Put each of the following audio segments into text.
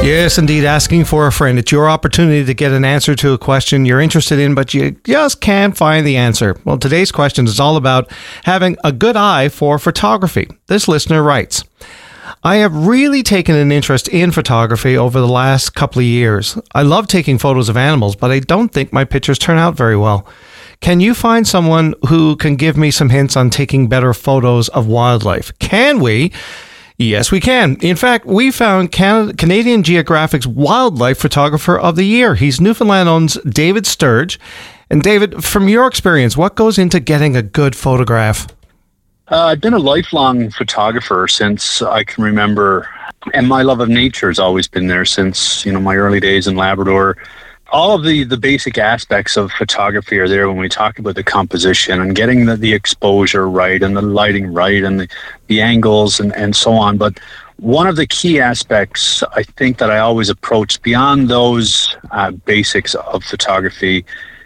Yes, indeed, asking for a friend. It's your opportunity to get an answer to a question you're interested in, but you just can't find the answer. Well, today's question is all about having a good eye for photography. This listener writes, I have really taken an interest in photography over the last couple of years. I love taking photos of animals, but I don't think my pictures turn out very well. Can you find someone who can give me some hints on taking better photos of wildlife? Can we? Yes, we can. In fact, we found Canadian Geographic's Wildlife Photographer of the Year. He's Newfoundland's David Sturge. And David, from your experience, what goes into getting a good photograph? I've been a lifelong photographer since I can remember, and my love of nature has always been there since, my early days in Labrador. All of the basic aspects of photography are there when we talk about the composition and getting the exposure right and the lighting right and the angles and so on. But one of the key aspects I think that I always approach beyond those basics of photography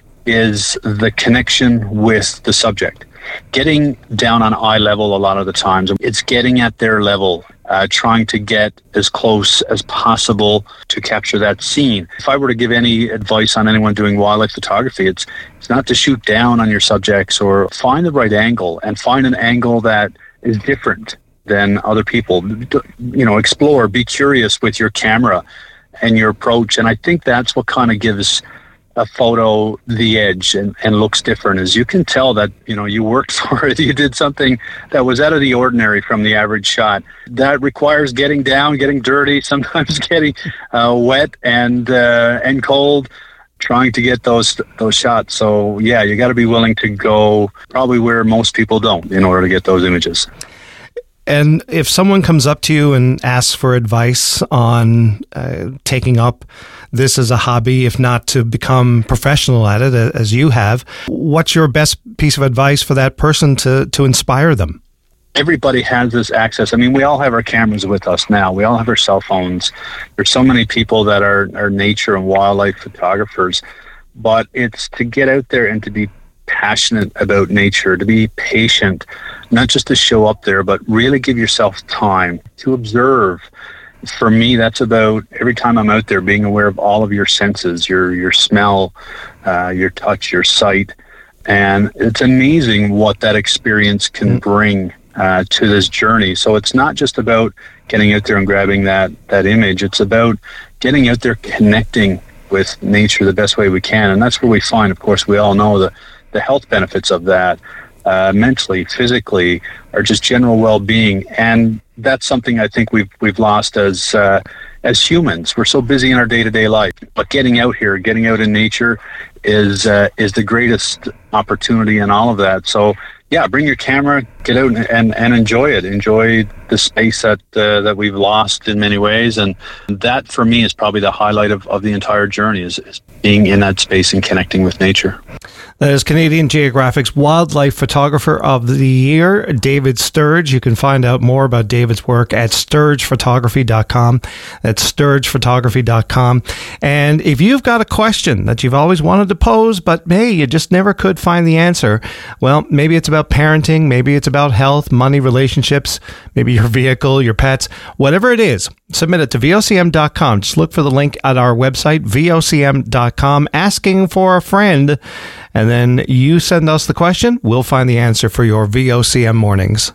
is the connection with the subject. Getting down on eye level a lot of the times, it's getting at their level, trying to get as close as possible to capture that scene. If I were to give any advice on anyone doing wildlife photography, it's not to shoot down on your subjects, or find the right angle and find an angle that is different than other people. Explore, be curious with your camera and your approach. And I think that's what kind of gives a photo the edge and looks different, is you can tell that you worked for it. You did something that was out of the ordinary from the average shot. That requires getting down, getting dirty, sometimes getting wet and cold, trying to get those shots. So yeah, you got to be willing to go probably where most people don't in order to get those images. And if someone comes up to you and asks for advice on taking up this as a hobby, if not to become professional at it, as you have, what's your best piece of advice for that person to inspire them? Everybody has this access. I mean, we all have our cameras with us now. We all have our cell phones. There's so many people that are nature and wildlife photographers, but it's to get out there and to be passionate about nature, to be patient, not just to show up there, but really give yourself time to observe. For me, that's about every time I'm out there being aware of all of your senses, your smell, your touch, your sight. And it's amazing what that experience can bring to this journey. So it's not just about getting out there and grabbing that image. It's about getting out there, connecting with nature the best way we can. And that's where we find, of course, we all know the health benefits of that, mentally, physically, or just general well-being. And that's something I think we've lost as humans. We're so busy in our day-to-day life, but getting out here, getting out in nature is the greatest opportunity in all of that. So yeah, bring your camera, get out and enjoy it. Enjoy the space that we've lost in many ways. And that for me is probably the highlight of the entire journey is being in that space and connecting with nature. That is Canadian Geographic's Wildlife Photographer of the Year, David Sturge. You can find out more about David's work at sturgephotography.com. That's sturgephotography.com. And if you've got a question that you've always wanted to pose, but hey, you just never could find the answer, well, maybe it's about parenting, maybe it's about health, money, relationships, maybe your vehicle, your pets, whatever it is, submit it to vocm.com. Just look for the link at our website, vocm.com, asking for a friend. And then you send us the question. We'll find the answer for your VOCM mornings.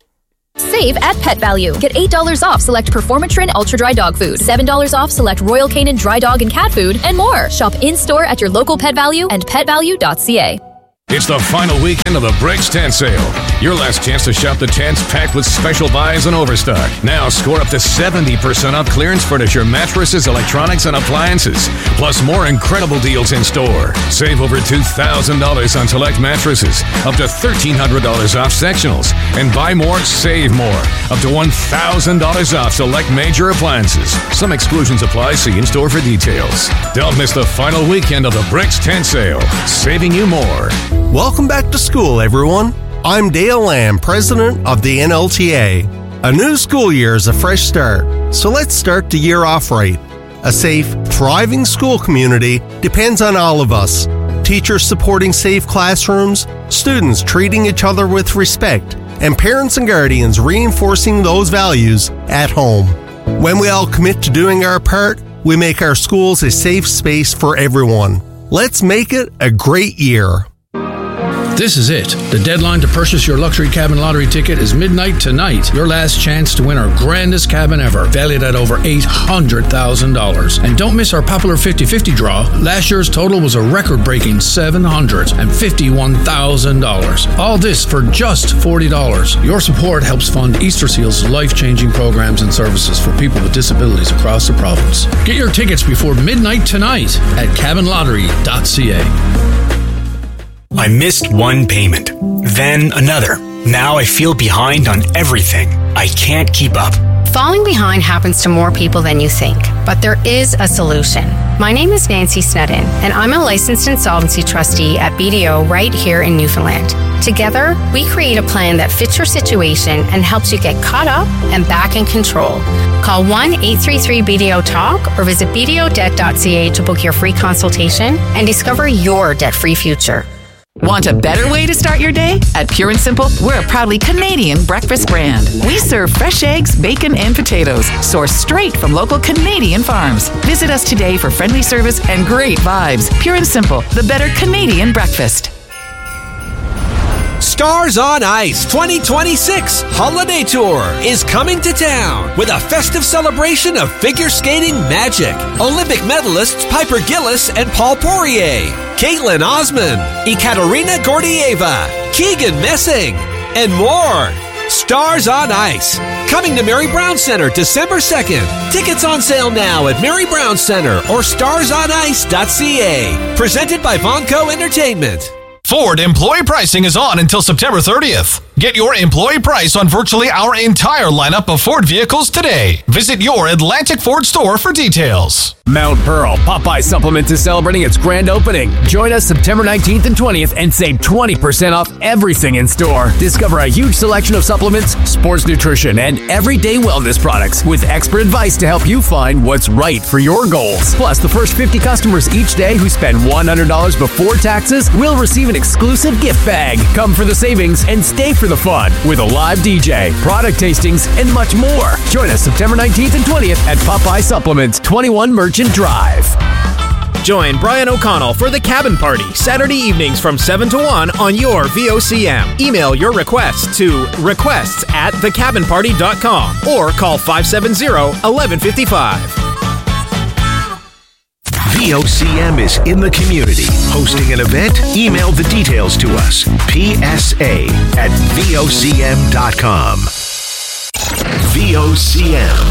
Save at Pet Value. Get $8 off select Performatrin Ultra Dry Dog Food, $7 off select Royal Canin Dry Dog and Cat Food, and more. Shop in-store at your local Pet Value and petvalue.ca. It's the final weekend of the Bricks Tent Sale. Your last chance to shop the tents packed with special buys and overstock. Now score up to 70% off clearance furniture, mattresses, electronics, and appliances. Plus more incredible deals in store. Save over $2,000 on select mattresses. Up to $1,300 off sectionals. And buy more, save more. Up to $1,000 off select major appliances. Some exclusions apply. See in store for details. Don't miss the final weekend of the Bricks Tent Sale. Saving you more. Welcome back to school, everyone. I'm Dale Lamb, president of the NLTA. A new school year is a fresh start, so let's start the year off right. A safe, thriving school community depends on all of us. Teachers supporting safe classrooms, students treating each other with respect, and parents and guardians reinforcing those values at home. When we all commit to doing our part, we make our schools a safe space for everyone. Let's make it a great year. This is it. The deadline to purchase your luxury cabin lottery ticket is midnight tonight. Your last chance to win our grandest cabin ever, valued at over $800,000. And don't miss our popular 50-50 draw. Last year's total was a record-breaking $751,000. All this for just $40. Your support helps fund Easter Seal's life-changing programs and services for people with disabilities across the province. Get your tickets before midnight tonight at cabinlottery.ca. I missed one payment, then another. Now I feel behind on everything. I can't keep up. Falling behind happens to more people than you think, but there is a solution. My name is Nancy Snedden, and I'm a licensed insolvency trustee at BDO right here in Newfoundland. Together, we create a plan that fits your situation and helps you get caught up and back in control. Call 1-833-BDO-TALK or visit bdodebt.ca to book your free consultation and discover your debt-free future. Want a better way to start your day? At Pure and Simple, we're a proudly Canadian breakfast brand. We serve fresh eggs, bacon, and potatoes, sourced straight from local Canadian farms. Visit us today for friendly service and great vibes. Pure and Simple, the better Canadian breakfast. Stars on Ice 2026 Holiday Tour is coming to town with a festive celebration of figure skating magic. Olympic medalists Piper Gillis and Paul Poirier, Caitlin Osman, Ekaterina Gordieva, Keegan Messing, and more. Stars on Ice, coming to Mary Brown Center December 2nd. Tickets on sale now at Mary Brown Center or starsonice.ca. Presented by Vonco Entertainment. Ford employee pricing is on until September 30th. Get your employee price on virtually our entire lineup of Ford vehicles today. Visit your Atlantic Ford store for details. Mount Pearl Popeye Supplements is celebrating its grand opening. Join us September 19th and 20th and save 20% off everything in store. Discover a huge selection of supplements, sports nutrition, and everyday wellness products with expert advice to help you find what's right for your goals. Plus, the first 50 customers each day who spend $100 before taxes will receive an exclusive gift bag. Come for the savings and stay for the fun with a live DJ, product tastings, and much more. Join us September 19th and 20th at Popeye Supplements, 21 Merchant Drive. Join Brian O'Connell for the Cabin Party, Saturday evenings from 7 to 1 on your VOCM. Email your requests to requests@thecabinparty.com or call 570-1155. VOCM is in the community. Hosting an event? Email the details to us. PSA@VOCM.com. VOCM.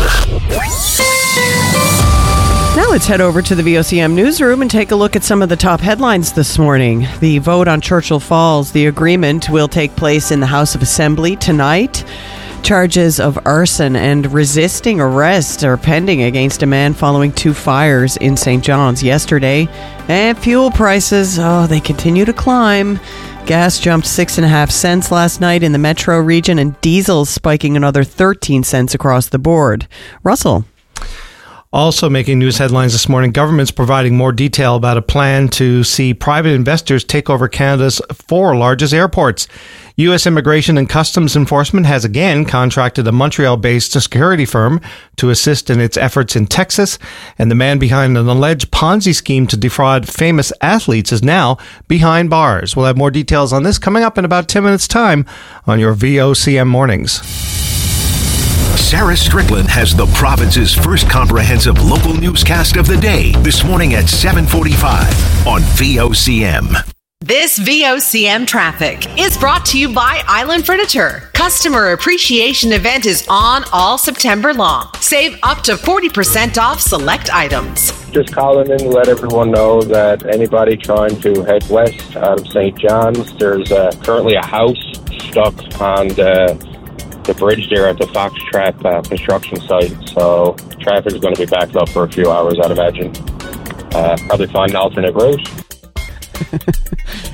Now let's head over to the VOCM newsroom and take a look at some of the top headlines this morning. The vote on Churchill Falls, the agreement will take place in the House of Assembly tonight. Charges of arson and resisting arrest are pending against a man following two fires in St. John's yesterday. And fuel prices, they continue to climb. Gas jumped 6.5 cents last night in the metro region, and diesel spiking another 13 cents across the board. Russell. Also making news headlines this morning, government's providing more detail about a plan to see private investors take over Canada's 4 largest airports. U.S. Immigration and Customs Enforcement has again contracted a Montreal-based security firm to assist in its efforts in Texas, and the man behind an alleged Ponzi scheme to defraud famous athletes is now behind bars. We'll have more details on this coming up in about 10 minutes' time on your VOCM Mornings. Sarah Strickland has the province's first comprehensive local newscast of the day this morning at 7:45 on VOCM. This VOCM traffic is brought to you by Island Furniture. Customer Appreciation Event is on all September long. Save up to 40% off select items. Just calling in to let everyone know that anybody trying to head west out of St. John's, there's currently a house stuck on the bridge there at the Fox Trap construction site. So traffic is going to be backed up for a few hours, I'd imagine. Probably find an alternate route.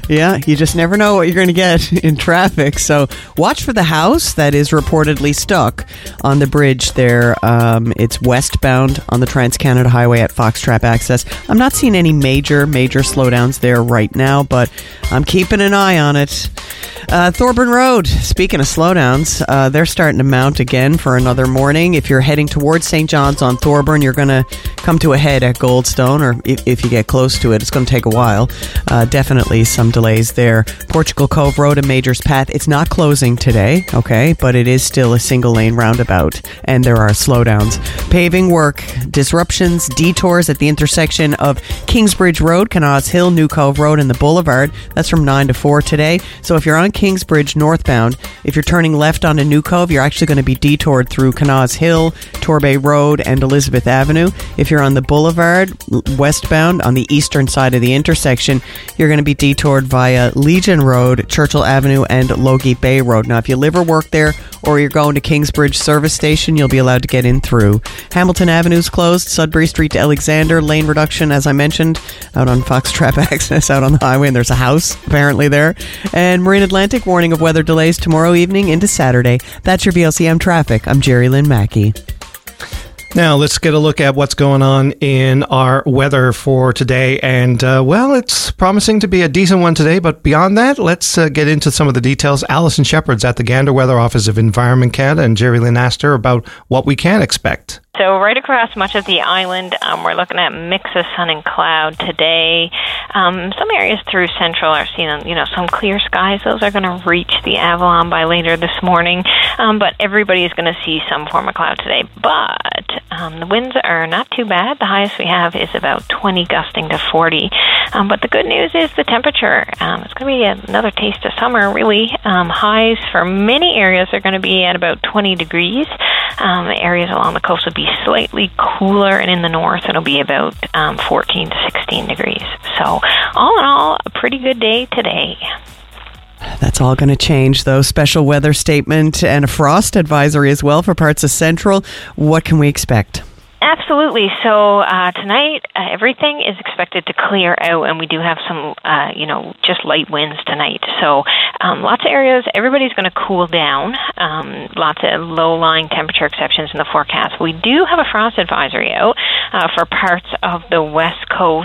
Yeah, you just never know what you're going to get in traffic. So watch for the house that is reportedly stuck on the bridge there. It's westbound on the Trans-Canada Highway at Fox Trap Access. I'm not seeing any major slowdowns there right now, but I'm keeping an eye on it. Thorburn Road, speaking of slowdowns, they're starting to mount again for another morning. If you're heading towards St. John's on Thorburn, you're going to come to a head at Goldstone, or if you get close to it, it's going to take a while. Definitely some delays there. Portugal Cove Road and Majors Path, it's not closing today, okay, but it is still a single lane roundabout, and there are slowdowns. Paving work, disruptions, detours at the intersection of Kingsbridge Road, Canals Hill, New Cove Road, and the Boulevard. That's from 9 to 4 today. So if you're on Kingsbridge northbound, if you're turning left onto New Cove, you're actually going to be detoured through Canals Hill, Torbay Road, and Elizabeth Avenue. If you're on the Boulevard westbound on the eastern side of the intersection, you're going to be detoured via Legion Road, Churchill Avenue, and Logie Bay Road. Now, if you live or work there, or you're going to Kingsbridge Service Station, you'll be allowed to get in through. Hamilton Avenue's closed, Sudbury Street to Alexander, lane reduction, as I mentioned, out on Fox Trap Access, out on the highway, and there's a house apparently there. And Marine Atlantic, warning of weather delays tomorrow evening into Saturday. That's your VOCM traffic. I'm Jerry Lynn Mackey. Now, let's get a look at what's going on in our weather for today. And, well, it's promising to be a decent one today. But beyond that, let's get into some of the details. Alison Shepherd's at the Gander Weather Office of Environment Canada, and Jerry Lynn asked her about what we can expect. So right across much of the island, we're looking at a mix of sun and cloud today. Some areas through central are seeing, some clear skies. Those are going to reach the Avalon by later this morning. But everybody is going to see some form of cloud today. But the winds are not too bad. The highest we have is about 20, gusting to 40. But the good news is the temperature. It's going to be another taste of summer, really. Highs for many areas are going to be at about 20 degrees. Areas along the coast will be slightly cooler, and in the north it'll be about 14 to 16 degrees. So all in all, a pretty good day today. That's all going to change, though. Special weather statement and a frost advisory as well for parts of Central. What can we expect? Absolutely. So tonight, everything is expected to clear out, and we do have some, just light winds tonight. So lots of areas, everybody's going to cool down. Lots of low-lying temperature exceptions in the forecast. We do have a frost advisory out for parts of the west coast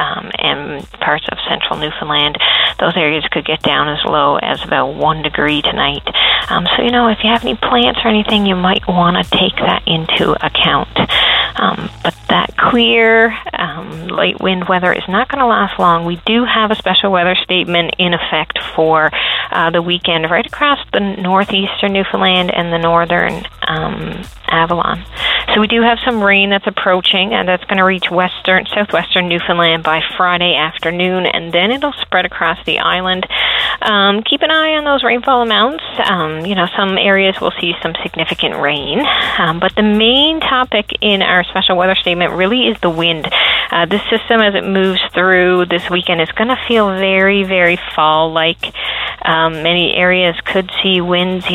and parts of central Newfoundland. Those areas could get down as low as about 1 degree tonight. So, if you have any plants or anything, you might want to take that into account. But that clear, light wind weather is not going to last long. We do have a special weather statement in effect for the weekend right across the northeastern Newfoundland and the northern Avalon. So we do have some rain that's approaching, and that's going to reach southwestern Newfoundland by Friday afternoon, and then it'll spread across the island. Keep an eye on those rainfall amounts. Some areas will see some significant rain, but the main topic in our special weather statement really is the wind. This system, as it moves through this weekend, is going to feel very, very fall-like. Many areas could see winds,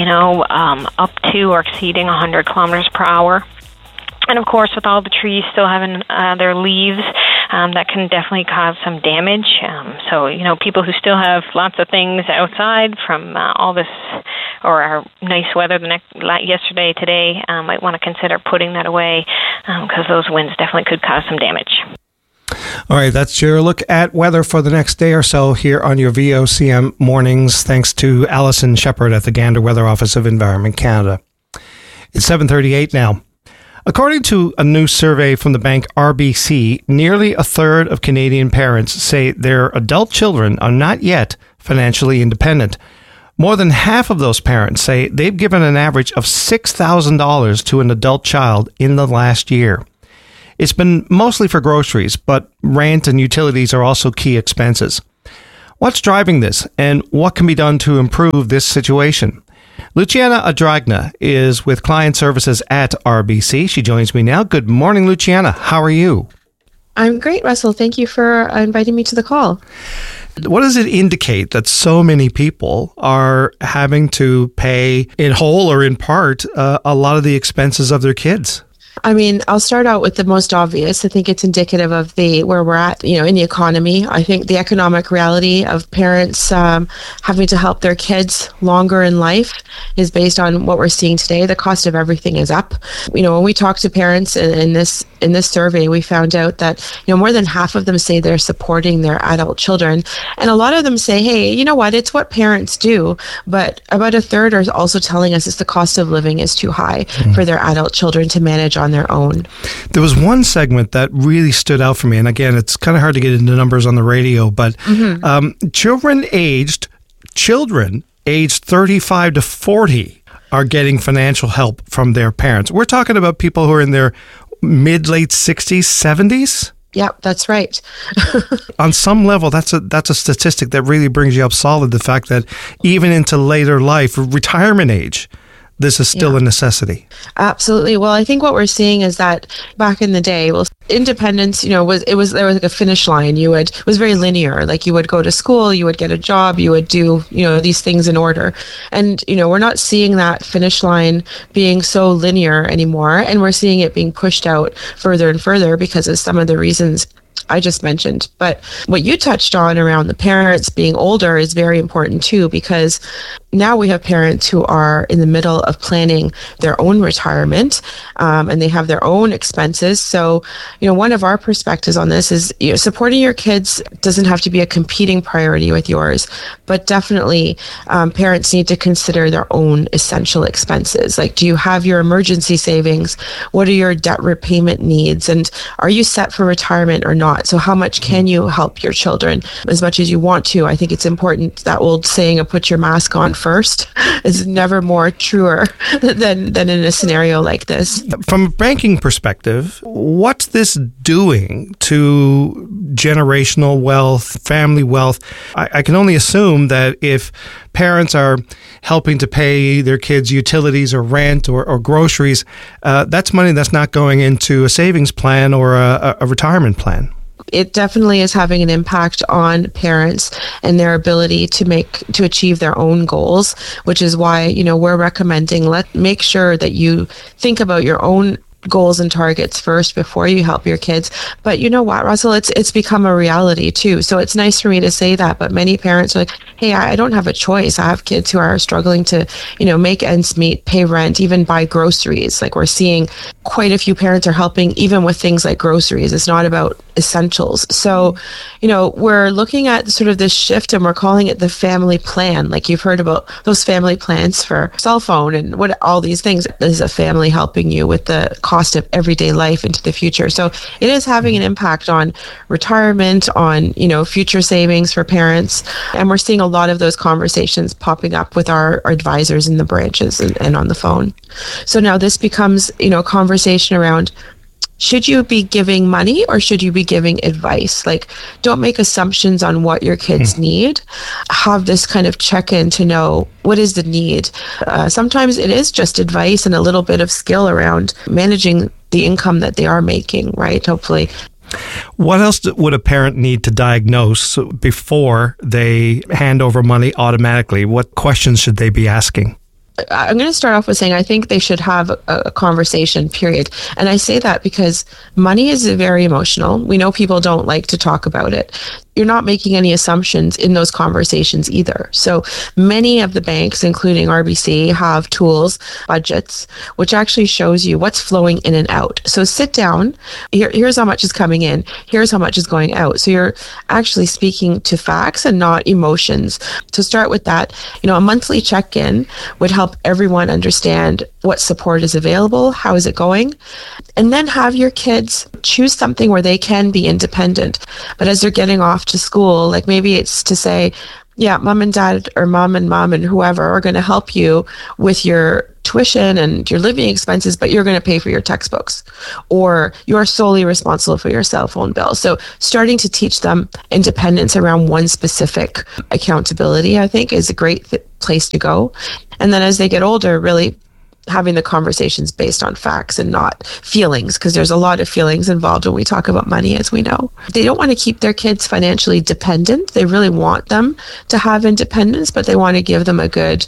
up to or exceeding 100 kilometers per hour. And of course, with all the trees still having their leaves, that can definitely cause some damage. So, people who still have lots of things outside from all this or our nice weather yesterday, today, might want to consider putting that away because those winds definitely could cause some damage. All right, that's your look at weather for the next day or so here on your VOCM mornings. Thanks to Alison Shepherd at the Gander Weather Office of Environment Canada. It's 7:38 now. According to a new survey from the bank RBC, nearly a third of Canadian parents say their adult children are not yet financially independent. More than half of those parents say they've given an average of $6,000 to an adult child in the last year. It's been mostly for groceries, but rent and utilities are also key expenses. What's driving this, and what can be done to improve this situation? Luciana Adragna is with Client Services at RBC. She joins me now. Good morning, Luciana. How are you? I'm great, Russell. Thank you for inviting me to the call. What does it indicate that so many people are having to pay in whole or in part a lot of the expenses of their kids? I mean, I'll start out with the most obvious. I think it's indicative of where we're at, in the economy. I think the economic reality of parents having to help their kids longer in life is based on what we're seeing today. The cost of everything is up. When we talk to parents in this survey, we found out that more than half of them say they're supporting their adult children, and a lot of them say, hey, you know what, it's what parents do. But about a third are also telling us it's the cost of living is too high for their adult children to manage on their own. There was one segment that really stood out for me, and again, it's kind of hard to get into numbers on the radio, but children aged 35 to 40 are getting financial help from their parents. We're talking about people who are in their mid-late 60s, 70s? Yep, that's right. On some level, that's a statistic that really brings you up solid, the fact that even into later life, retirement age, this is still a necessity. Absolutely. Well, I think what we're seeing is that back in the day, independence, there was like a finish line. It was very linear. Like you would go to school, you would get a job, you would do, these things in order. And, we're not seeing that finish line being so linear anymore. And we're seeing it being pushed out further and further because of some of the reasons I just mentioned. But what you touched on around the parents being older is very important too, because now we have parents who are in the middle of planning their own retirement, and they have their own expenses. So, one of our perspectives on this is, supporting your kids doesn't have to be a competing priority with yours, but definitely parents need to consider their own essential expenses. Like, do you have your emergency savings? What are your debt repayment needs? And are you set for retirement or not? So how much can you help your children? As much as you want to. I think it's important, that old saying of put your mask on first is never more truer than in a scenario like this. From a banking perspective, what's this doing to generational wealth, family wealth? I can only assume that if parents are helping to pay their kids' utilities or rent or groceries, that's money that's not going into a savings plan or a retirement plan. It definitely is having an impact on parents and their ability to achieve their own goals, which is why, we're recommending make sure that you think about your own goals and targets first before you help your kids. But you know what, Russell, it's become a reality too. So it's nice for me to say that, but many parents are like, hey, I don't have a choice. I have kids who are struggling to, make ends meet, pay rent, even buy groceries. Like, we're seeing quite a few parents are helping even with things like groceries. It's not about essentials. So, we're looking at sort of this shift, and we're calling it the family plan. Like, you've heard about those family plans for cell phone and what all these things. This is a family helping you with the cost of everyday life into the future. So it is having an impact on retirement, on, future savings for parents. And we're seeing a lot of those conversations popping up with our advisors in the branches and on the phone. So now this becomes, a conversation around, should you be giving money or should you be giving advice? Like, don't make assumptions on what your kids need. Have this kind of check-in to know what is the need. Sometimes it is just advice and a little bit of skill around managing the income that they are making, right? Hopefully. What else would a parent need to diagnose before they hand over money automatically? What questions should they be asking? I'm going to start off with saying I think they should have a conversation, period. And I say that because money is very emotional. We know people don't like to talk about it. You're not making any assumptions in those conversations either. So many of the banks, including RBC, have tools, budgets, which actually shows you what's flowing in and out. So sit down. Here's how much is coming in. Here's how much is going out. So you're actually speaking to facts and not emotions. To start with that, a monthly check-in would help everyone understand what support is available, how is it going, and then have your kids choose something where they can be independent. But as they're getting off to school, like maybe it's to say, yeah, mom and dad or mom and whoever are going to help you with your tuition and your living expenses, but you're going to pay for your textbooks, or you're solely responsible for your cell phone bill. So starting to teach them independence around one specific accountability, I think, is a great place to go. And then as they get older, really having the conversations based on facts and not feelings, because there's a lot of feelings involved when we talk about money, as we know. They don't want to keep their kids financially dependent. They really want them to have independence, but they want to give them a good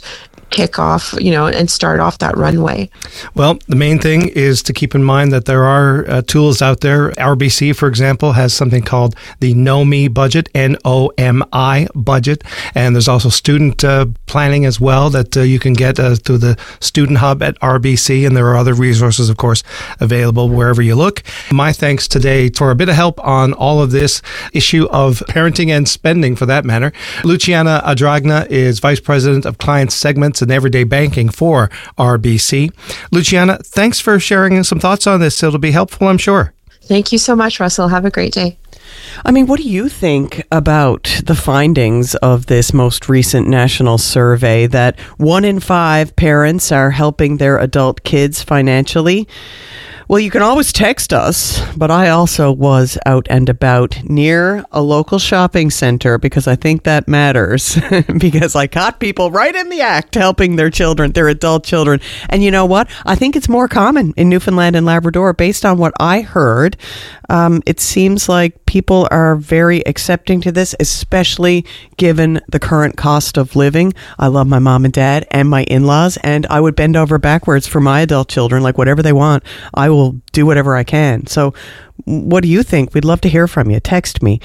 kick off, and start off that runway. Well, the main thing is to keep in mind that there are tools out there. RBC, for example, has something called the NOMI budget, NOMI budget. And there's also student planning as well that you can get through the Student Hub at RBC. And there are other resources, of course, available wherever you look. My thanks today for a bit of help on all of this issue of parenting and spending, for that matter. Luciana Adragna is Vice President of Client Segments and Everyday Banking for RBC. Luciana, thanks for sharing some thoughts on this. It'll be helpful, I'm sure. Thank you so much, Russell. Have a great day. I mean, what do you think about the findings of this most recent national survey that 1 in 5 parents are helping their adult kids financially? Well, you can always text us, but I also was out and about near a local shopping center because I think that matters because I caught people right in the act helping their children, their adult children. And you know what? I think it's more common in Newfoundland and Labrador based on what I heard. It seems like people are very accepting to this, especially given the current cost of living. I love my mom and dad and my in-laws, and I would bend over backwards for my adult children, like whatever they want. I will do whatever I can. So what do you think? We'd love to hear from you. Text me,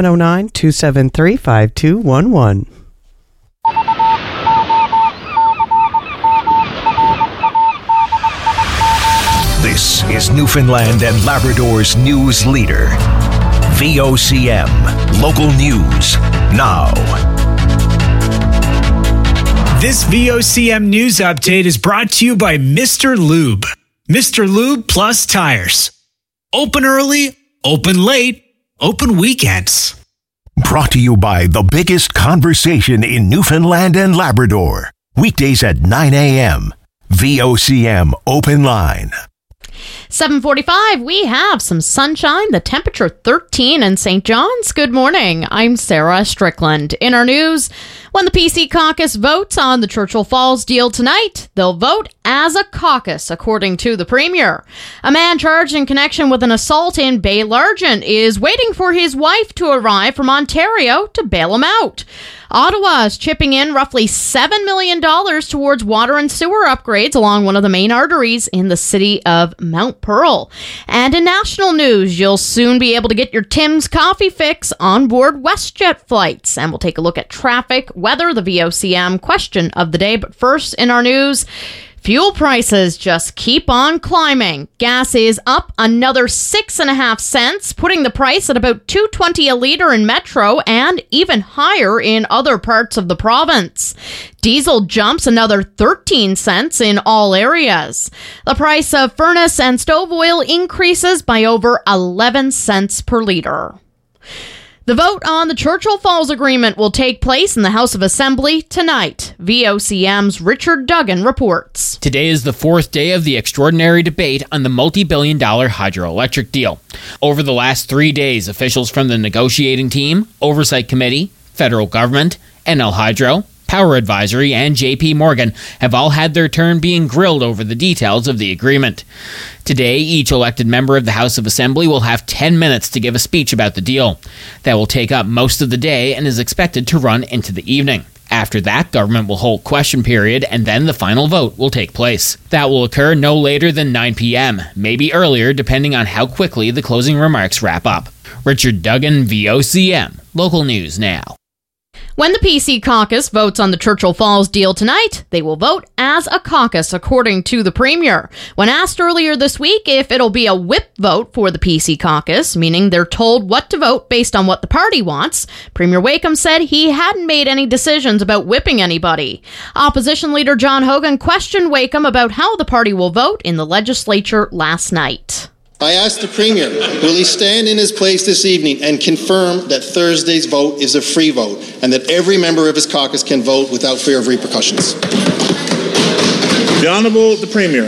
709-273-5211. This is Newfoundland and Labrador's news leader. VOCM, local news, now. This VOCM news update is brought to you by Mr. Lube. Mr. Lube Plus Tires. Open early, open late, open weekends. Brought to you by the biggest conversation in Newfoundland and Labrador. Weekdays at 9 a.m. VOCM Open Line. 7:45, we have some sunshine, the temperature 13 in St. John's. Good morning, I'm Sarah Strickland. In our news, when the PC caucus votes on the Churchill Falls deal tonight, they'll vote as a caucus, according to the Premier. A man charged in connection with an assault in Bay Largent is waiting for his wife to arrive from Ontario to bail him out. Ottawa is chipping in roughly $7 million towards water and sewer upgrades along one of the main arteries in the city of Mount Pearl. And in national news, you'll soon be able to get your Tim's coffee fix on board WestJet flights. And we'll take a look at traffic, weather, the VOCM question of the day. But first in our news, fuel prices just keep on climbing. Gas is up another 6.5 cents, putting the price at about $2.20 a litre in Metro and even higher in other parts of the province. Diesel jumps another 13 cents in all areas. The price of furnace and stove oil increases by over 11 cents per litre. The vote on the Churchill Falls Agreement will take place in the House of Assembly tonight. VOCM's Richard Duggan reports. Today is the fourth day of the extraordinary debate on the multi-billion-dollar hydroelectric deal. Over the last 3 days, officials from the negotiating team, Oversight Committee, Federal Government, NL Hydro, Power Advisory, and JP Morgan have all had their turn being grilled over the details of the agreement. Today, each elected member of the House of Assembly will have 10 minutes to give a speech about the deal. That will take up most of the day and is expected to run into the evening. After that, government will hold question period, and then the final vote will take place. That will occur no later than 9 p.m., maybe earlier depending on how quickly the closing remarks wrap up. Richard Duggan, VOCM, local news now. When the PC caucus votes on the Churchill Falls deal tonight, they will vote as a caucus, according to the Premier. When asked earlier this week if it'll be a whip vote for the PC caucus, meaning they're told what to vote based on what the party wants, Premier Wakeham said he hadn't made any decisions about whipping anybody. Opposition Leader John Hogan questioned Wakeham about how the party will vote in the legislature last night. I asked the Premier, will he stand in his place this evening and confirm that Thursday's vote is a free vote and that every member of his caucus can vote without fear of repercussions? The Honourable the Premier.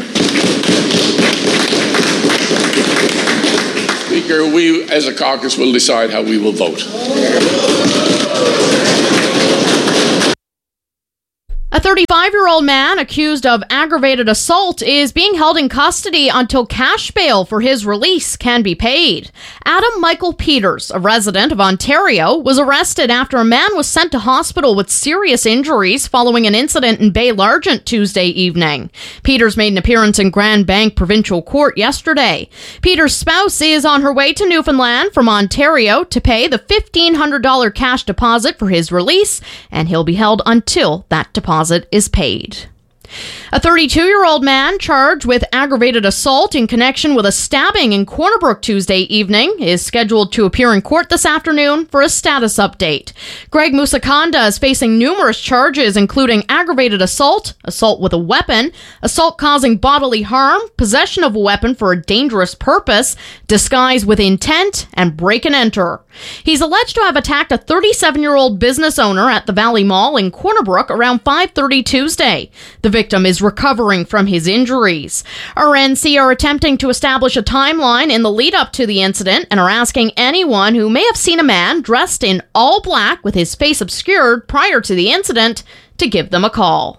Speaker, we as a caucus will decide how we will vote. A 35-year-old man accused of aggravated assault is being held in custody until cash bail for his release can be paid. Adam Michael Peters, a resident of Ontario, was arrested after a man was sent to hospital with serious injuries following an incident in Bay Largent Tuesday evening. Peters made an appearance in Grand Bank Provincial Court yesterday. Peters' spouse is on her way to Newfoundland from Ontario to pay the $1,500 cash deposit for his release, and he'll be held until that deposit is paid. A 32-year-old man charged with aggravated assault in connection with a stabbing in Corner Brook Tuesday evening is scheduled to appear in court this afternoon for a status update. Greg Musakonda is facing numerous charges, including aggravated assault, assault with a weapon, assault causing bodily harm, possession of a weapon for a dangerous purpose, disguise with intent, and break and enter. He's alleged to have attacked a 37-year-old business owner at the Valley Mall in Corner Brook around 5:30 Tuesday. The victim is recovering from his injuries. RNC are attempting to establish a timeline in the lead up to the incident and are asking anyone who may have seen a man dressed in all black with his face obscured prior to the incident to give them a call.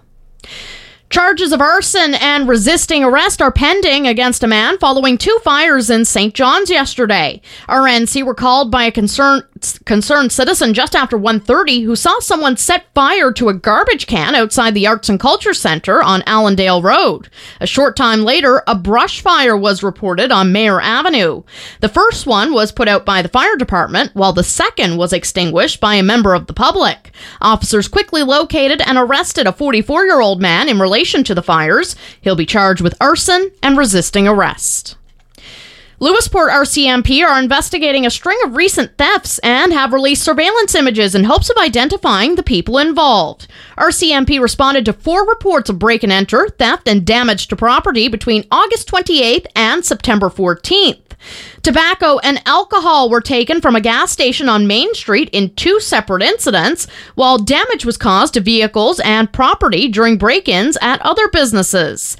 Charges of arson and resisting arrest are pending against a man following two fires in St. John's yesterday. RNC were called by a concerned citizen just after 1:30 who saw someone set fire to a garbage can outside the Arts and Culture Centre on Allendale Road. A short time later, a brush fire was reported on Mayor Avenue. The first one was put out by the fire department, while the second was extinguished by a member of the public. Officers quickly located and arrested a 44-year-old man in relation to the fires. He'll be charged with arson and resisting arrest. Lewisport RCMP are investigating a string of recent thefts and have released surveillance images in hopes of identifying the people involved. RCMP responded to 4 reports of break and enter, theft, and damage to property between August 28th and September 14th. Tobacco and alcohol were taken from a gas station on Main Street in 2 separate incidents, while damage was caused to vehicles and property during break-ins at other businesses.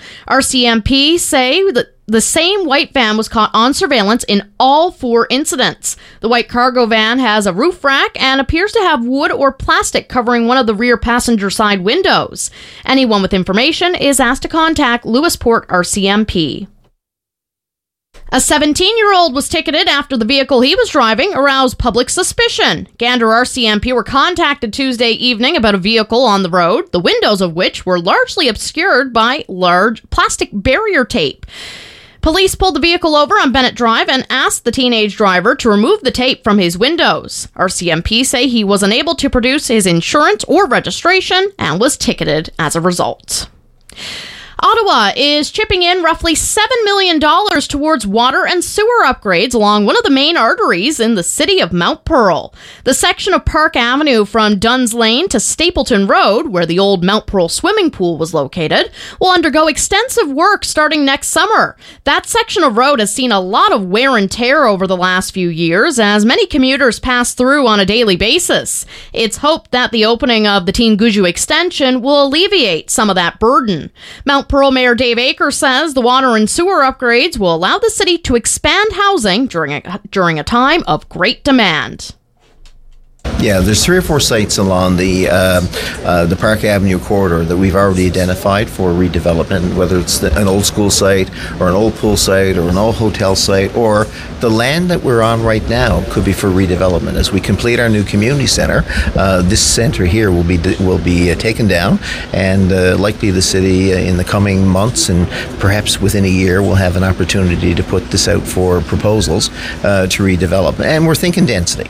RCMP say that the same white van was caught on surveillance in all 4 incidents. The white cargo van has a roof rack and appears to have wood or plastic covering one of the rear passenger side windows. Anyone with information is asked to contact Lewisport RCMP. A 17-year-old was ticketed after the vehicle he was driving aroused public suspicion. Gander RCMP were contacted Tuesday evening about a vehicle on the road, the windows of which were largely obscured by large plastic barrier tape. Police pulled the vehicle over on Bennett Drive and asked the teenage driver to remove the tape from his windows. RCMP say he was unable to produce his insurance or registration and was ticketed as a result. Ottawa is chipping in roughly $7 million towards water and sewer upgrades along one of the main arteries in the city of Mount Pearl. The section of Park Avenue from Duns Lane to Stapleton Road, where the old Mount Pearl swimming pool was located, will undergo extensive work starting next summer. That section of road has seen a lot of wear and tear over the last few years as many commuters pass through on a daily basis. It's hoped that the opening of the Teen Guju extension will alleviate some of that burden. Mount Pearl Mayor Dave Akers says the water and sewer upgrades will allow the city to expand housing during a time of great demand. Yeah, there's 3 or 4 sites along the Park Avenue corridor that we've already identified for redevelopment, whether it's an old school site or an old pool site or an old hotel site, or the land that we're on right now could be for redevelopment. As we complete our new community center, this center here will be taken down, and likely the city in the coming months and perhaps within a year will have an opportunity to put this out for proposals to redevelop. And we're thinking density.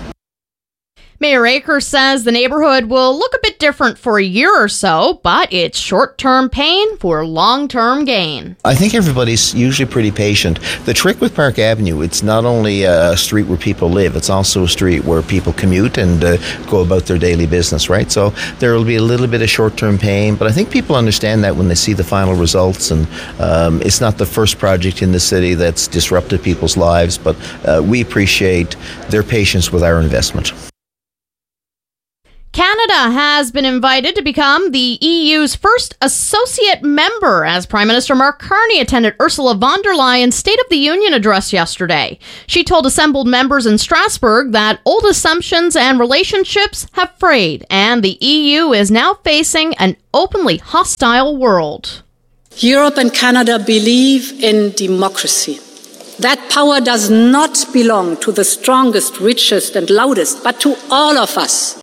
Mayor Akers says the neighborhood will look a bit different for a year or so, but it's short-term pain for long-term gain. I think everybody's usually pretty patient. The trick with Park Avenue, it's not only a street where people live, it's also a street where people commute and go about their daily business, right? So there will be a little bit of short-term pain, but I think people understand that when they see the final results, and it's not the first project in the city that's disrupted people's lives, but we appreciate their patience with our investment. Canada has been invited to become the EU's first associate member as Prime Minister Mark Carney attended Ursula von der Leyen's State of the Union address yesterday. She told assembled members in Strasbourg that old assumptions and relationships have frayed, and the EU is now facing an openly hostile world. Europe and Canada believe in democracy. That power does not belong to the strongest, richest, and loudest, but to all of us.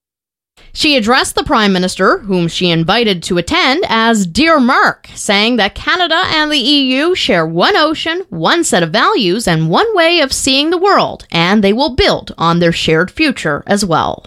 She addressed the Prime Minister, whom she invited to attend, as Dear Mark, saying that Canada and the EU share one ocean, one set of values, and one way of seeing the world, and they will build on their shared future as well.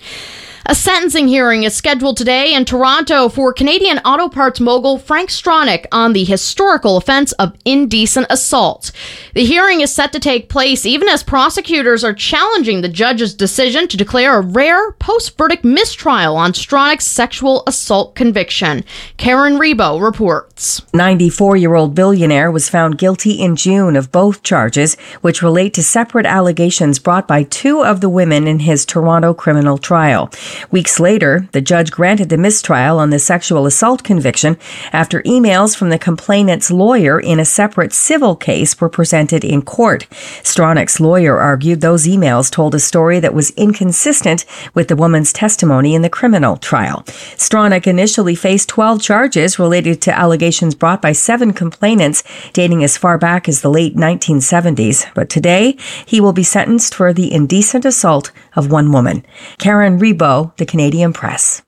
A sentencing hearing is scheduled today in Toronto for Canadian auto parts mogul Frank Stronach on the historical offense of indecent assault. The hearing is set to take place even as prosecutors are challenging the judge's decision to declare a rare post-verdict mistrial on Stronach's sexual assault conviction. Karen Rebo reports. 94-year-old billionaire was found guilty in June of both charges, which relate to separate allegations brought by two of the women in his Toronto criminal trial. Weeks later, the judge granted the mistrial on the sexual assault conviction after emails from the complainant's lawyer in a separate civil case were presented in court. Stronach's lawyer argued those emails told a story that was inconsistent with the woman's testimony in the criminal trial. Stronach initially faced 12 charges related to allegations brought by 7 complainants dating as far back as the late 1970s, but today he will be sentenced for the indecent assault of one woman. Karen Rebo, The Canadian Press.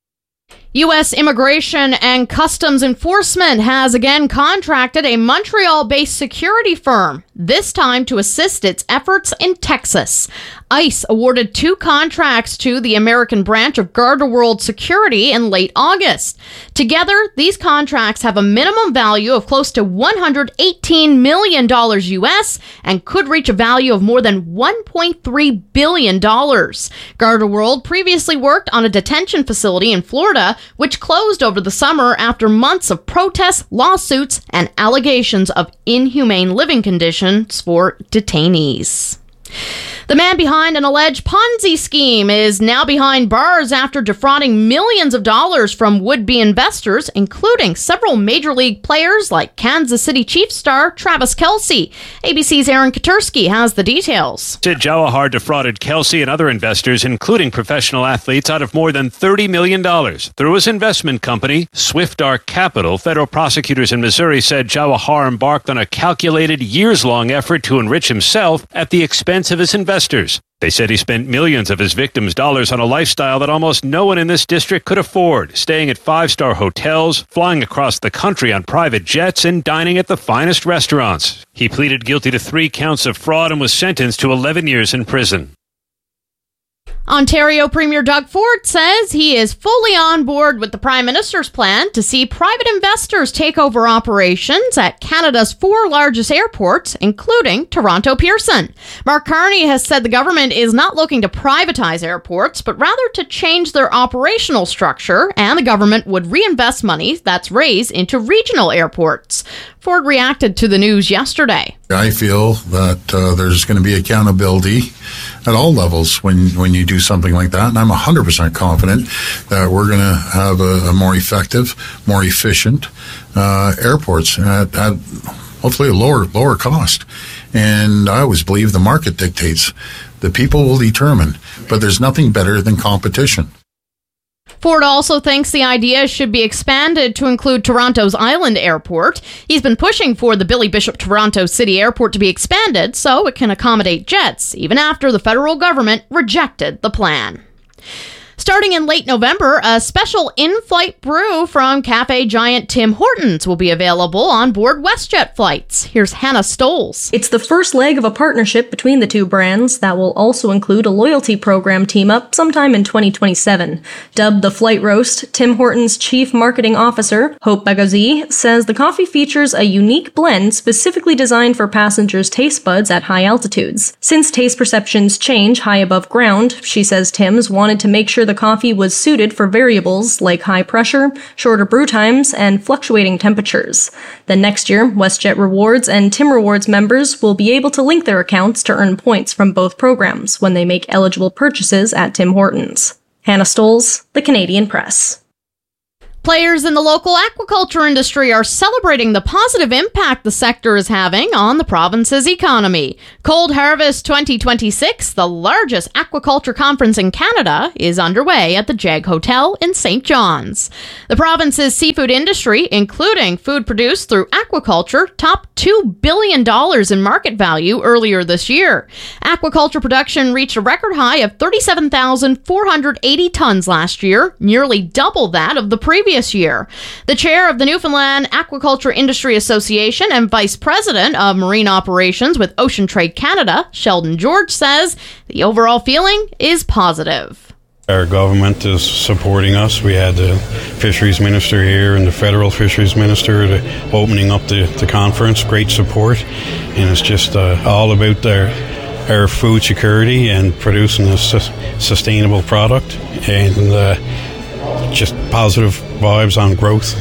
U.S. Immigration and Customs Enforcement has again contracted a Montreal-based security firm, this time to assist its efforts in Texas. ICE awarded 2 contracts to the American branch of Gardaworld Security in late August. Together, these contracts have a minimum value of close to $118 million U.S. and could reach a value of more than $1.3 billion. Gardaworld previously worked on a detention facility in Florida, which closed over the summer after months of protests, lawsuits, and allegations of inhumane living conditions for detainees. The man behind an alleged Ponzi scheme is now behind bars after defrauding millions of dollars from would-be investors, including several major league players like Kansas City Chiefs star Travis Kelce. ABC's Aaron Katursky has the details. Sid Jawahar defrauded Kelce and other investors, including professional athletes, out of more than $30 million. Through his investment company, Swift Arc Capital, federal prosecutors in Missouri said Jawahar embarked on a calculated, years-long effort to enrich himself at the expense of his investors. They said he spent millions of his victims' dollars on a lifestyle that almost no one in this district could afford, staying at 5-star hotels, flying across the country on private jets, and dining at the finest restaurants. He pleaded guilty to 3 counts of fraud and was sentenced to 11 years in prison. Ontario Premier Doug Ford says he is fully on board with the Prime Minister's plan to see private investors take over operations at Canada's 4 largest airports, including Toronto Pearson. Mark Carney has said the government is not looking to privatize airports, but rather to change their operational structure, and the government would reinvest money that's raised into regional airports. Ford reacted to the news yesterday. I feel that there's going to be accountability at all levels when you do something like that. And I'm 100% confident that we're going to have a more effective, more efficient airports at hopefully a lower cost. And I always believe the market dictates. The people will determine. But there's nothing better than competition. Ford also thinks the idea should be expanded to include Toronto's Island Airport. He's been pushing for the Billy Bishop Toronto City Airport to be expanded so it can accommodate jets, even after the federal government rejected the plan. Starting in late November, a special in-flight brew from cafe giant Tim Hortons will be available on board WestJet flights. Here's Hannah Stoles. It's the first leg of a partnership between the two brands that will also include a loyalty program team-up sometime in 2027. Dubbed the Flight Roast, Tim Hortons' Chief Marketing Officer, Hope Bagazi, says the coffee features a unique blend specifically designed for passengers' taste buds at high altitudes. Since taste perceptions change high above ground, she says Tim's wanted to make sure the coffee was suited for variables like high pressure, shorter brew times, and fluctuating temperatures. Then next year, WestJet Rewards and Tim Rewards members will be able to link their accounts to earn points from both programs when they make eligible purchases at Tim Hortons. Hannah Stoles, The Canadian Press. Players in the local aquaculture industry are celebrating the positive impact the sector is having on the province's economy. Cold Harvest 2026, the largest aquaculture conference in Canada, is underway at the Jag Hotel in St. John's. The province's seafood industry, including food produced through aquaculture, topped $2 billion in market value earlier this year. Aquaculture production reached a record high of 37,480 tons last year, nearly double that of the previous year. The chair of the Newfoundland Aquaculture Industry Association and vice president of marine operations with Ocean Trade Canada, Sheldon George, says the overall feeling is positive. Our government is supporting us. We had the fisheries minister here and the federal fisheries minister opening up the conference. Great support, and it's just all about our food security and producing a sustainable product, and just positive vibes on growth.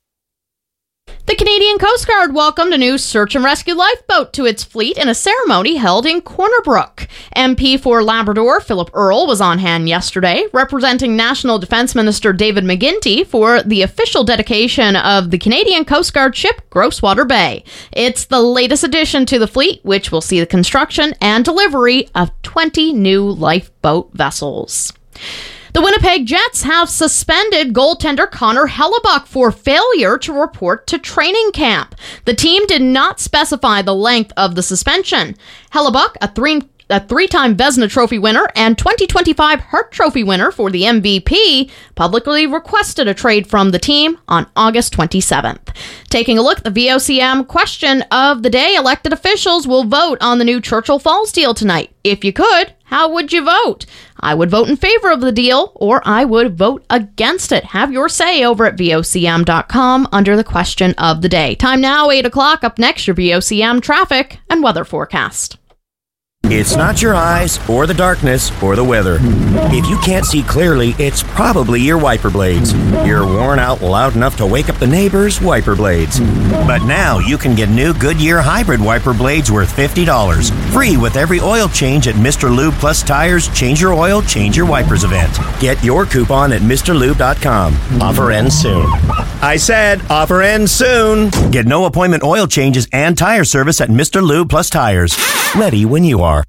The Canadian Coast Guard welcomed a new search and rescue lifeboat to its fleet in a ceremony held in Corner Brook. MP for Labrador Philip Earle was on hand yesterday, representing National Defence Minister David McGuinty for the official dedication of the Canadian Coast Guard ship Grosswater Bay. It's the latest addition to the fleet, which will see the construction and delivery of 20 new lifeboat vessels. The Winnipeg Jets have suspended goaltender Connor Hellebuyck for failure to report to training camp. The team did not specify the length of the suspension. Hellebuyck, a three-time Vezina Trophy winner and 2025 Hart Trophy winner for the MVP, publicly requested a trade from the team on August 27th. Taking a look at the VOCM question of the day, elected officials will vote on the new Churchill Falls deal tonight. If you could, how would you vote? I would vote in favor of the deal, or I would vote against it. Have your say over at VOCM.com under the question of the day. Time now, 8 o'clock. Up next, your VOCM traffic and weather forecast. It's not your eyes, or the darkness, or the weather. If you can't see clearly, it's probably your wiper blades. You're worn out loud enough to wake up the neighbors' wiper blades. But now you can get new Goodyear hybrid wiper blades worth $50. Free with every oil change at Mr. Lube Plus Tires Change Your Oil, Change Your Wipers event. Get your coupon at MrLube.com. Offer ends soon. I said offer ends soon. Get no appointment oil changes and tire service at Mr. Lube Plus Tires. Ready when you are.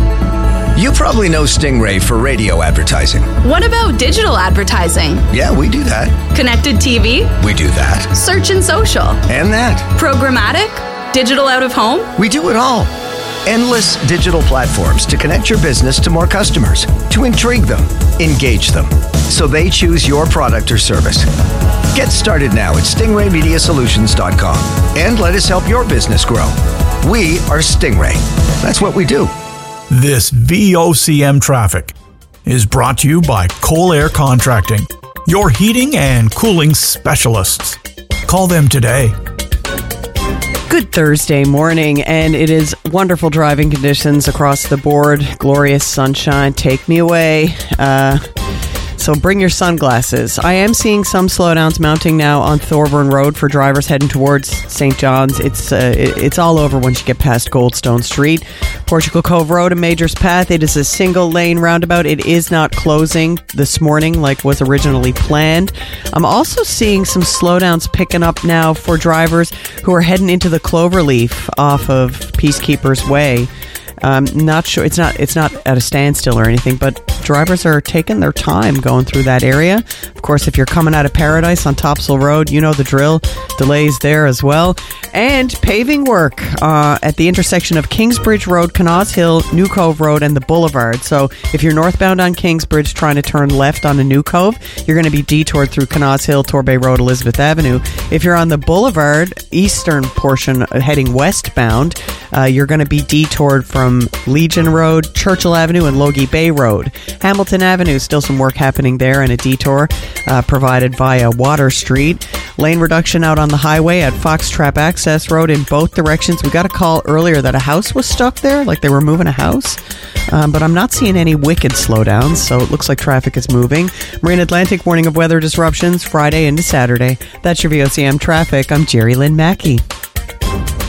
You probably know Stingray for radio advertising. What about digital advertising? Yeah, we do that. Connected TV? We do that. Search and social? And that. Programmatic? Digital out of home? We do it all. Endless digital platforms to connect your business to more customers, to intrigue them, engage them, so they choose your product or service. Get started now at stingraymediasolutions.com and let us help your business grow. We are Stingray. That's what we do. This VOCM traffic is brought to you by Coal Air Contracting, your heating and cooling specialists. Call them today. Good Thursday morning, and it is wonderful driving conditions across the board. Glorious sunshine. Take me away. So bring your sunglasses. I am seeing some slowdowns mounting now on Thorburn Road for drivers heading towards St. John's. It's all over once you get past Goldstone Street. Portugal Cove Road and Majors Path, it is a single lane roundabout. It is not closing this morning like was originally planned. I'm also seeing some slowdowns picking up now for drivers who are heading into the Cloverleaf off of Peacekeepers Way. Not sure. It's not at a standstill or anything, but drivers are taking their time going through that area. Of course, if you're coming out of Paradise on Topsail Road, you know the drill. Delays there as well. And paving work at the intersection of Kingsbridge Road, Canals Hill, New Cove Road, and the Boulevard. So if you're northbound on Kingsbridge trying to turn left on a New Cove, you're going to be detoured through Canals Hill, Torbay Road, Elizabeth Avenue. If you're on the Boulevard, eastern portion heading westbound, you're going to be detoured from Legion Road, Churchill Avenue, and Logie Bay Road. Hamilton Avenue, still some work happening there, and a detour provided via Water Street. Lane reduction out on the highway at Fox Trap Access Road in both directions. We got a call earlier that a house was stuck there, like they were moving a house. But I'm not seeing any wicked slowdowns, so it looks like traffic is moving. Marine Atlantic warning of weather disruptions Friday into Saturday. That's your VOCM traffic. I'm Jerry Lynn Mackey.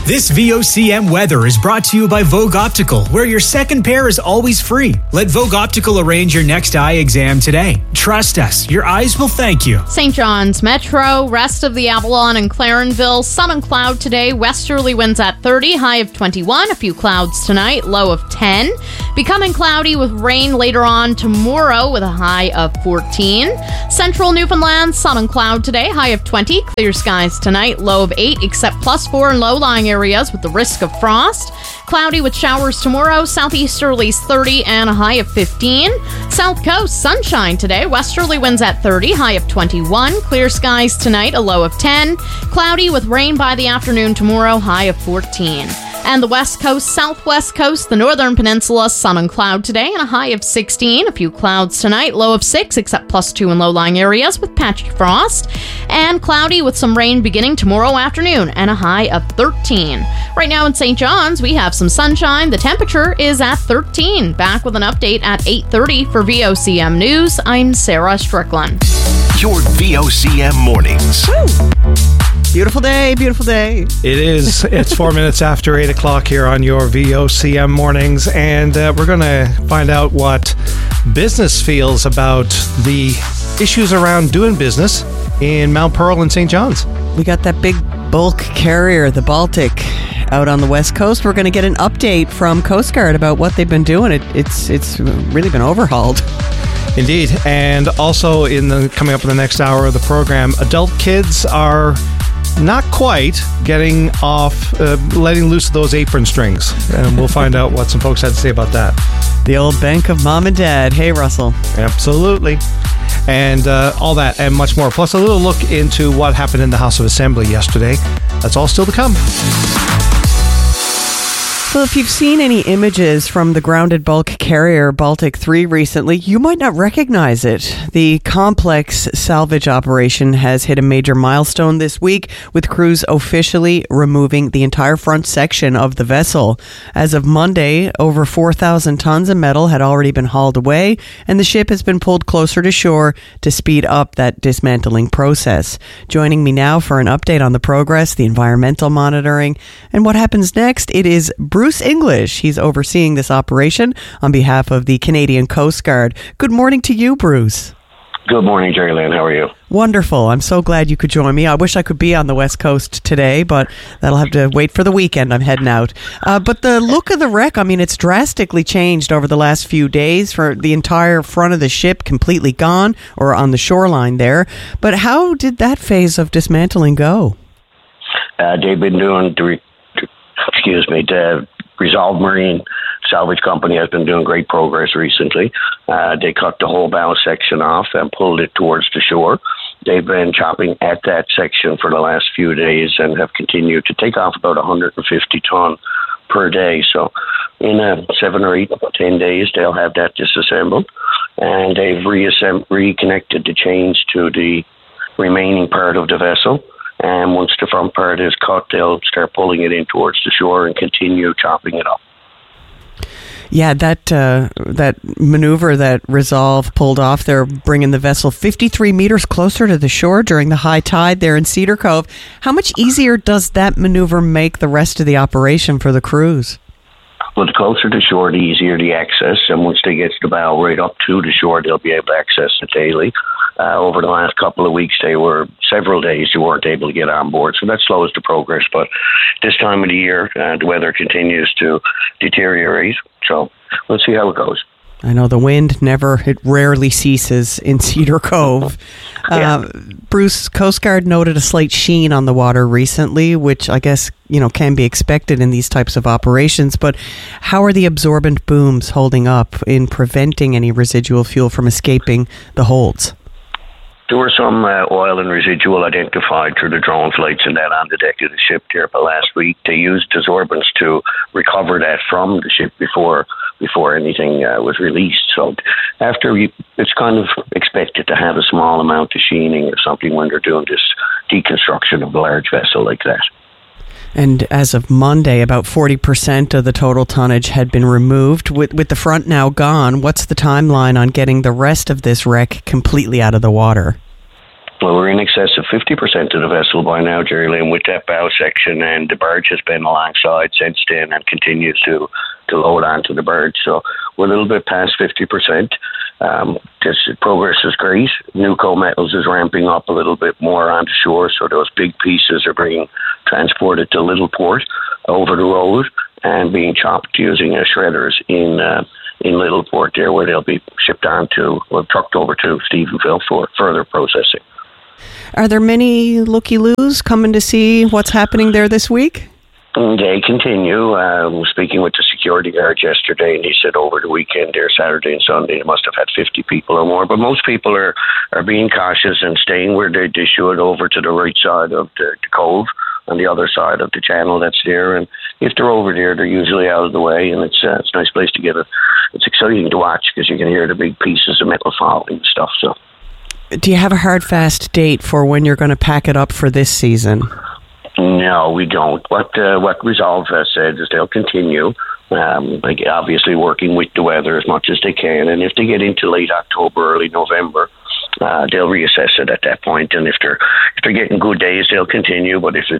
This VOCM weather is brought to you by Vogue Optical, where your second pair is always free. Let Vogue Optical arrange your next eye exam today. Trust us, your eyes will thank you. St. John's Metro, rest of the Avalon and Clarenville, sun and cloud today, westerly winds at 30, high of 21, a few clouds tonight, low of 10. Becoming cloudy with rain later on tomorrow with a high of 14. Central Newfoundland, sun and cloud today, high of 20, clear skies tonight, low of 8, except +4 in low-lying areas with the risk of frost. Cloudy with showers tomorrow, southeasterlies 30 and a high of 15. South Coast, sunshine today, westerly winds at 30, high of 21. Clear skies tonight, a low of 10. Cloudy with rain by the afternoon tomorrow, high of 14. And the West Coast, Southwest Coast, the Northern Peninsula, sun and cloud today and a high of 16. A few clouds tonight, low of 6, except +2 in low-lying areas with patchy frost. And cloudy with some rain beginning tomorrow afternoon and a high of 13. Right now in St. John's, we have some sunshine. The temperature is at 13. Back with an update at 8:30 for VOCM News. I'm Sarah Strickland. Your VOCM mornings. Woo! Beautiful day, beautiful day. It is. It's 4 minutes after 8 o'clock here on your VOCM mornings, and we're going to find out what business feels about the issues around doing business in Mount Pearl and St. John's. We got that big bulk carrier, the Baltic, out on the West Coast. We're going to get an update from Coast Guard about what they've been doing. It's really been overhauled. Indeed. And also coming up in the next hour of the program, adult kids are not quite getting off, letting loose those apron strings. And we'll find out what some folks had to say about that. The old bank of mom and dad. Hey, Russell. Absolutely. And all that and much more. Plus a little look into what happened in the House of Assembly yesterday. That's all still to come. Well, if you've seen any images from the grounded bulk carrier Baltic 3 recently, you might not recognize it. The complex salvage operation has hit a major milestone this week, with crews officially removing the entire front section of the vessel. As of Monday, over 4,000 tons of metal had already been hauled away, and the ship has been pulled closer to shore to speed up that dismantling process. Joining me now for an update on the progress, the environmental monitoring, and what happens next, it is Bruce English. He's overseeing this operation on behalf of the Canadian Coast Guard. Good morning to you, Bruce. Good morning, Jerry Lynn. How are you? Wonderful. I'm so glad you could join me. I wish I could be on the West Coast today, but that'll have to wait for the weekend. I'm heading out. But the look of the wreck, I mean, it's drastically changed over the last few days. For the entire front of the ship completely gone, or on the shoreline there. But how did that phase of dismantling go? They've been doing the Resolve Marine Salvage Company has been doing great progress recently. They cut the whole bow section off and pulled it towards the shore. They've been chopping at that section for the last few days and have continued to take off about 150 ton per day. So in 7 or 8, 10 days, they'll have that disassembled. And they've reconnected the chains to the remaining part of the vessel. And once the front part is cut, they'll start pulling it in towards the shore and continue chopping it up. Yeah, that maneuver that Resolve pulled off, they're bringing the vessel 53 meters closer to the shore during the high tide there in Cedar Cove. How much easier does that maneuver make the rest of the operation for the crews? Well, the closer to shore, the easier the access. And once they get the bow right up to the shore, they'll be able to access it daily. Over the last couple of weeks, several days you weren't able to get on board. So that slows the progress. But this time of the year, the weather continues to deteriorate. So we'll see how it goes. I know the wind it rarely ceases in Cedar Cove. Bruce, Coast Guard noted a slight sheen on the water recently, which I guess, can be expected in these types of operations. But how are the absorbent booms holding up in preventing any residual fuel from escaping the holds? There were some oil and residual identified through the drone flights and that on the deck of the ship there. But last week they used absorbents to recover that from the ship before anything was released. So it's kind of expected to have a small amount of sheening or something when they're doing this deconstruction of a large vessel like that. And as of Monday, about 40% of the total tonnage had been removed. With the front now gone, what's the timeline on getting the rest of this wreck completely out of the water? Well, we're in excess of 50% of the vessel by now, Jerry Lynn, with that bow section, and the barge has been alongside since then and continues to load onto the barge. So we're a little bit past 50%. This progress is great. Nuco Metals is ramping up a little bit more onto shore, so those big pieces are being transported to Littleport over the road and being chopped using shredders in Littleport there, where they'll be shipped on to, or trucked over to Stephenville for further processing. Are there many looky-loos coming to see what's happening there this week? They continue. I was speaking with the security guard yesterday, and he said over the weekend there, Saturday and Sunday, they must have had 50 people or more. But most people are being cautious and staying where they should, over to the right side of the cove, on the other side of the channel that's there. And if they're over there, they're usually out of the way, and it's a nice place to get it. It's exciting to watch because you can hear the big pieces of metal falling and stuff. So, do you have a hard, fast date for when you're going to pack it up for this season? No, we don't. What Resolve has said is they'll continue, obviously working with the weather as much as they can. And if they get into late October, early November, they'll reassess it at that point. And if they're getting good days, they'll continue. But if if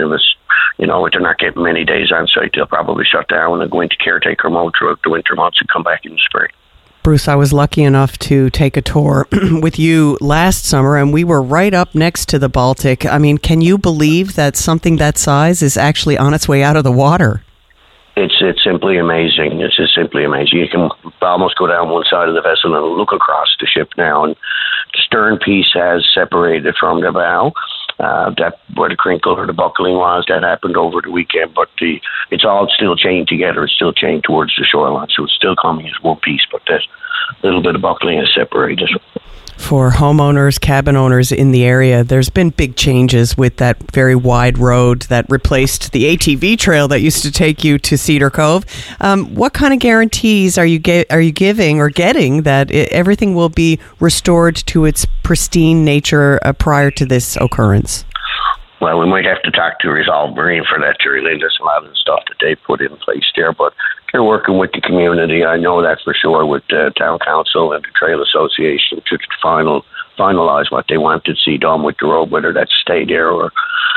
they're not getting many days on site, they'll probably shut down and go into caretaker mode throughout the winter months and come back in the spring. Bruce, I was lucky enough to take a tour with you last summer, and we were right up next to the Baltic. I mean, can you believe that something that size is actually on its way out of the water? It's simply amazing. It's just simply amazing. You can almost go down one side of the vessel and look across the ship now, and the stern piece has separated from the bow. That where the crinkle or the buckling was, that happened over the weekend, but it's all still chained together. It's still chained towards the shoreline, so it's still coming as one piece, but that little bit of buckling is separated. For homeowners, cabin owners in the area, there's been big changes with that very wide road that replaced the ATV trail that used to take you to Cedar Cove. What kind of guarantees are you giving or getting that everything will be restored to its pristine nature prior to this occurrence? Well, we might have to talk to Resolve Marine for that, Jerry Lynn. There's a lot of the stuff that they put in place there, but they're working with the community. I know that for sure, with the town council and the trail association to finalize what they want to see done with the road, whether that's stay there or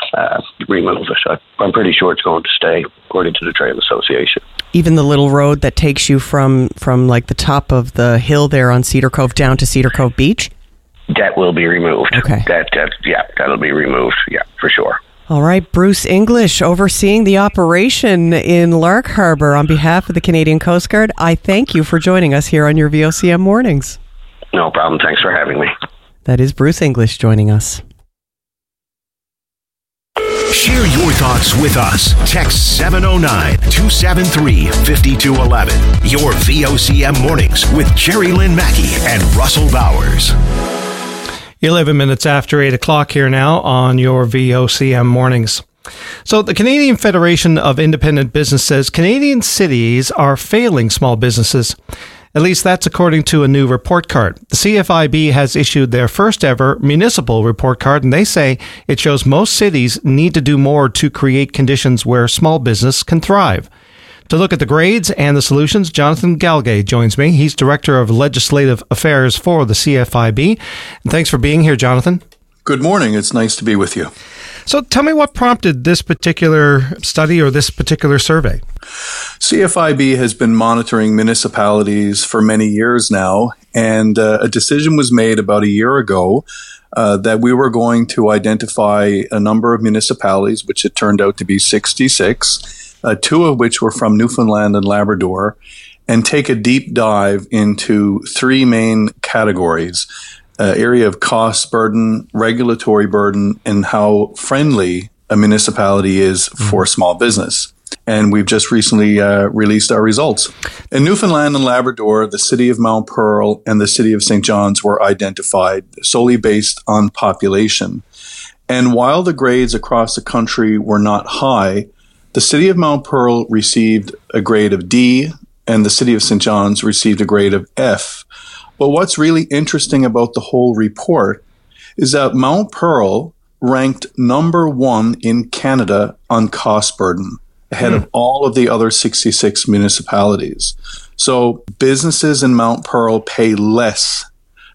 remove it. I'm pretty sure it's going to stay, according to the trail association. Even the little road that takes you from like the top of the hill there on Cedar Cove down to Cedar Cove Beach? That will be removed. Okay. That'll be removed. Yeah, for sure. All right, Bruce English, overseeing the operation in Lark Harbor on behalf of the Canadian Coast Guard. I thank you for joining us here on your VOCM Mornings. No problem. Thanks for having me. That is Bruce English joining us. Share your thoughts with us. Text 709-273-5211. Your VOCM Mornings with Jerry Lynn Mackey and Russell Bowers. 11 minutes after 8 o'clock here now on your VOCM Mornings. So the Canadian Federation of Independent Business says Canadian cities are failing small businesses. At least that's according to a new report card. The CFIB has issued their first ever municipal report card, and they say it shows most cities need to do more to create conditions where small business can thrive. To look at the grades and the solutions, Jonathan Galgay joins me. He's Director of Legislative Affairs for the CFIB. And thanks for being here, Jonathan. Good morning. It's nice to be with you. So tell me what prompted this particular study or this particular survey. CFIB has been monitoring municipalities for many years now, and a decision was made about a year ago that we were going to identify a number of municipalities, which it turned out to be 66, two of which were from Newfoundland and Labrador, and take a deep dive into three main categories: area of cost burden, regulatory burden, and how friendly a municipality is for small business. And we've just recently released our results. In Newfoundland and Labrador, the city of Mount Pearl and the city of St. John's were identified solely based on population. And while the grades across the country were not high, the city of Mount Pearl received a grade of D, and the city of St. John's received a grade of F. But what's really interesting about the whole report is that Mount Pearl ranked number one in Canada on cost burden, ahead of all of the other 66 municipalities. So businesses in Mount Pearl pay less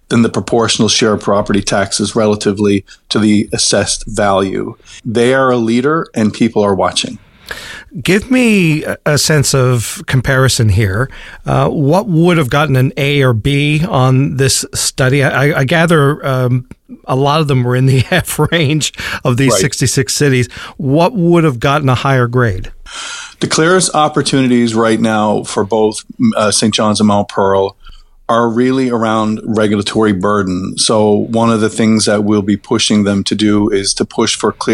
than the proportional share of property taxes relatively to the assessed value. They are a leader and people are watching. Give me a sense of comparison here. What would have gotten an A or B on this study? I gather a lot of them were in the F range of these 66 cities. What would have gotten a higher grade? The clearest opportunities right now for both St. John's and Mount Pearl are really around regulatory burden. So one of the things that we'll be pushing them to do is to push for clear